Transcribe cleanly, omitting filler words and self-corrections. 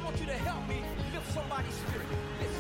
want you to help me lift somebody's spirit. Listen.